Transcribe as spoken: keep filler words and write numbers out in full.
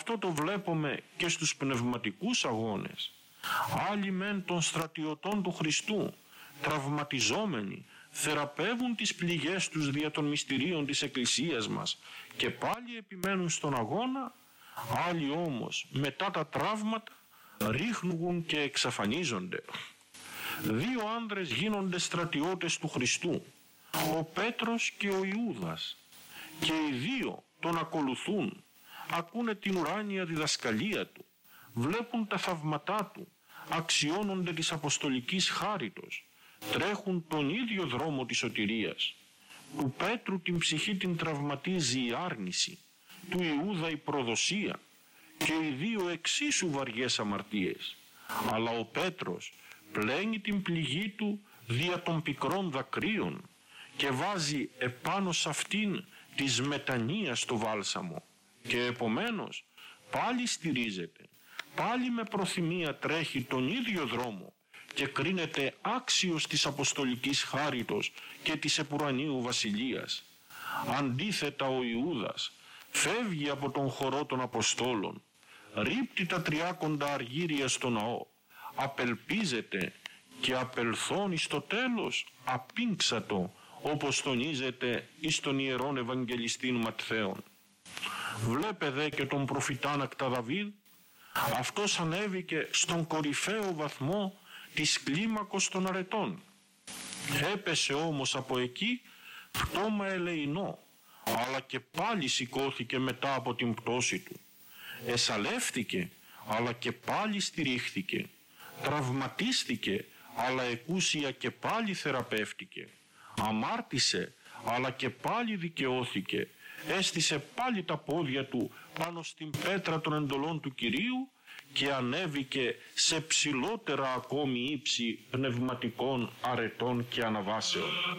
αυτό το βλέπουμε και στους πνευματικούς αγώνες. Άλλοι μεν των στρατιωτών του Χριστού, τραυματιζόμενοι, θεραπεύουν τις πληγές τους δια των μυστηρίων της Εκκλησίας μας και πάλι επιμένουν στον αγώνα. Άλλοι όμως μετά τα τραύματα ρίχνουν και εξαφανίζονται. Δύο άνδρες γίνονται στρατιώτες του Χριστού, ο Πέτρος και ο Ιούδας, και οι δύο τον ακολουθούν, ακούνε την ουράνια διδασκαλία του, βλέπουν τα θαυματά του, αξιώνονται της αποστολικής χάριτος, τρέχουν τον ίδιο δρόμο της σωτηρίας. Του Πέτρου την ψυχή την τραυματίζει η άρνηση, του Ιούδα η προδοσία, και οι δύο εξίσου βαριές αμαρτίες. Αλλά ο Πέτρος πλένει την πληγή του δια των πικρών δακρύων και βάζει επάνω σε αυτήν της μετανοίας το βάλσαμο, και επομένως πάλι στηρίζεται, πάλι με προθυμία τρέχει τον ίδιο δρόμο και κρίνεται άξιος της αποστολικής χάριτος και της επουρανίου βασιλείας. Αντίθετα ο Ιούδας φεύγει από τον χορό των Αποστόλων, ρίπτει τα τριάκοντα αργύρια στο ναό, απελπίζεται και απελθώνει στο τέλος απίνξατο, όπως τονίζεται εις τον Ιερόν Ευαγγελιστήν Ματθαίον. Βλέπε δε και τον προφητάνακτα Δαβίδ, αυτός ανέβηκε στον κορυφαίο βαθμό της κλίμακος των αρετών. Έπεσε όμως από εκεί πτώμα ελεεινό, αλλά και πάλι σηκώθηκε μετά από την πτώση του. Εσαλεύτηκε, αλλά και πάλι στηρίχθηκε. Τραυματίστηκε, αλλά εκούσια και πάλι θεραπεύτηκε. Αμάρτησε, αλλά και πάλι δικαιώθηκε. Έστησε πάλι τα πόδια του πάνω στην πέτρα των εντολών του Κυρίου και ανέβηκε σε ψηλότερα ακόμη ύψη πνευματικών αρετών και αναβάσεων.